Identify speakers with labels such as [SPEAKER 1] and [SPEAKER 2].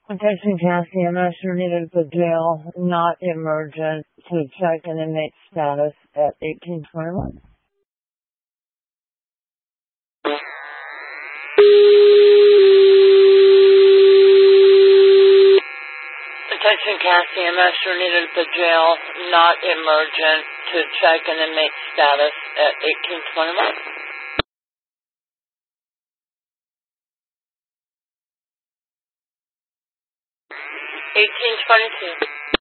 [SPEAKER 1] Attention Cassie, I'm actually needed at the jail, not emergent, to check an inmate status at 1821. Attention Cassie, I'm actually needed at the jail, not emergent, to check an inmate status at 1821. 1822.